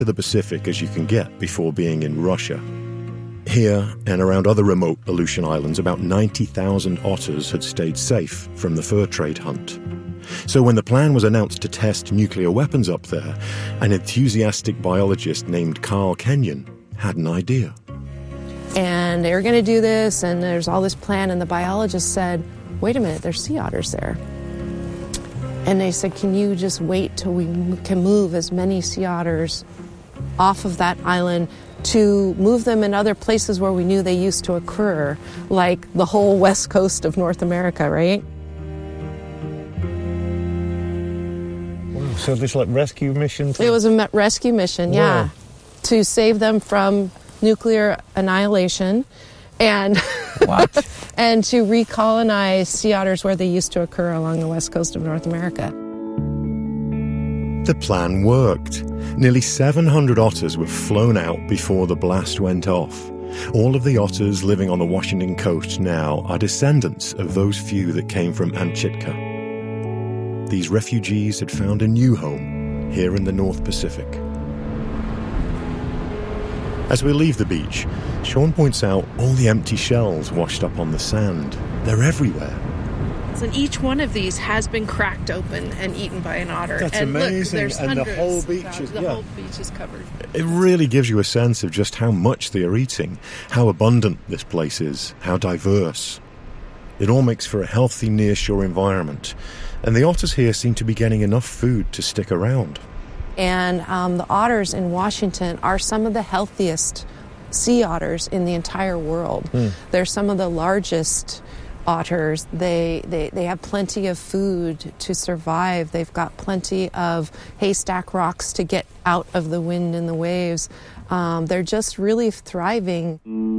to the Pacific as you can get before being in Russia. Here and around other remote Aleutian Islands, about 90,000 otters had stayed safe from the fur trade hunt. So when the plan was announced to test nuclear weapons up there, an enthusiastic biologist named Carl Kenyon had an idea. And they were going to do this, and there's all this plan, and the biologist said, wait a minute, there's sea otters there. And they said, can you just wait till we can move as many sea otters off of that island to move them in other places where we knew they used to occur, like the whole west coast of North America, right? Wow, so this like rescue mission? It was a rescue mission, yeah, to save them from nuclear annihilation and and to recolonize sea otters where they used to occur along the west coast of North America. The plan worked. Nearly 700 otters were flown out before the blast went off. All of the otters living on the Washington coast now are descendants of those few that came from Amchitka. These refugees had found a new home here in the North Pacific. As we leave the beach, Sean points out all the empty shells washed up on the sand. They're everywhere. And each one of these has been cracked open and eaten by an otter. That's and amazing. Look, there's and hundreds. The whole beach is whole beach is covered. It really gives you a sense of just how much they are eating, how abundant this place is, how diverse. It all makes for a healthy nearshore environment, and the otters here seem to be getting enough food to stick around. And the otters in Washington are some of the healthiest sea otters in the entire world. They're some of the largest otters. They have plenty of food to survive. They've got plenty of haystack rocks to get out of the wind and the waves. They're just really thriving.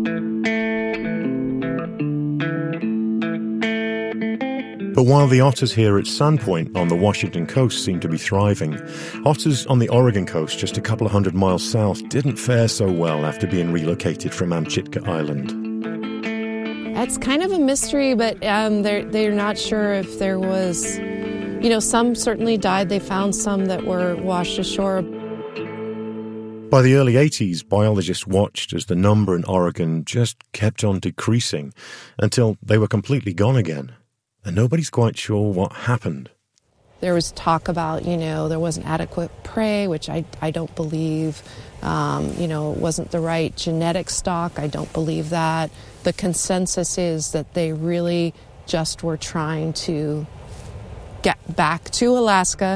But while the otters here at Sandpoint on the Washington coast seem to be thriving, otters on the Oregon coast just a couple of 100 miles south didn't fare so well after being relocated from Amchitka Island. It's kind of a mystery, but they're not sure if there was, some certainly died. They found some that were washed ashore. By the early 80s, biologists watched as the number in Oregon just kept on decreasing until they were completely gone again. And nobody's quite sure what happened. There was talk about, there wasn't adequate prey, which I don't believe. It wasn't the right genetic stock. I don't believe that. The consensus is that they really just were trying to get back to Alaska.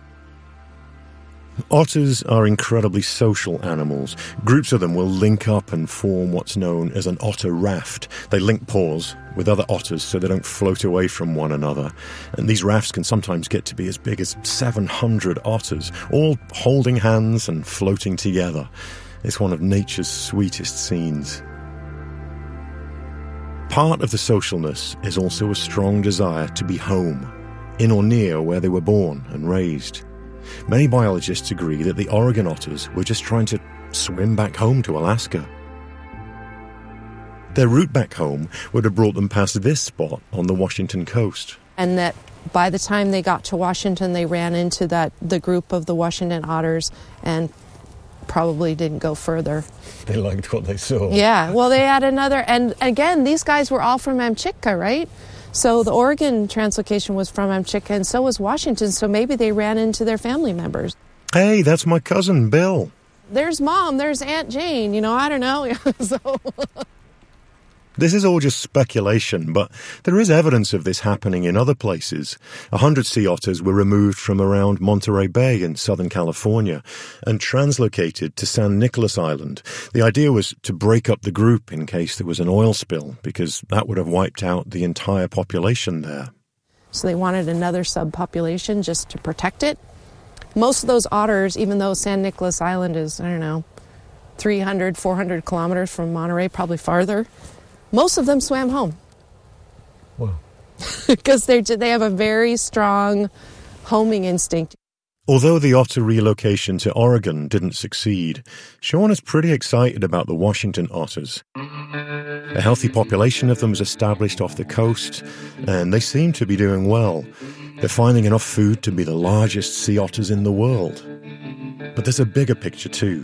Otters are incredibly social animals. Groups of them will link up and form what's known as an otter raft. They link paws with other otters so they don't float away from one another. And these rafts can sometimes get to be as big as 700 otters, all holding hands and floating together. It's one of nature's sweetest scenes. Part of the socialness is also a strong desire to be home, in or near where they were born and raised. Many biologists agree that the Oregon otters were just trying to swim back home to Alaska. Their route back home would have brought them past this spot on the Washington coast. And that by the time they got to Washington, they ran into the group of the Washington otters and probably didn't go further. They liked what they saw. Yeah, well, they had another, and again, these guys were all from Amchitka, right? So the Oregon translocation was from Amchitka, and so was Washington, so maybe they ran into their family members. Hey, that's my cousin, Bill. There's Mom, there's Aunt Jane, I don't know. So This is all just speculation, but there is evidence of this happening in other places. 100 sea otters were removed from around Monterey Bay in Southern California and translocated to San Nicolas Island. The idea was to break up the group in case there was an oil spill, because that would have wiped out the entire population there. So they wanted another subpopulation just to protect it. Most of those otters, even though San Nicolas Island is, 300, 400 kilometers from Monterey, probably farther, most of them swam home. Wow. Because they have a very strong homing instinct. Although the otter relocation to Oregon didn't succeed, Sean is pretty excited about the Washington otters. A healthy population of them was established off the coast, and they seem to be doing well. They're finding enough food to be the largest sea otters in the world. But there's a bigger picture too.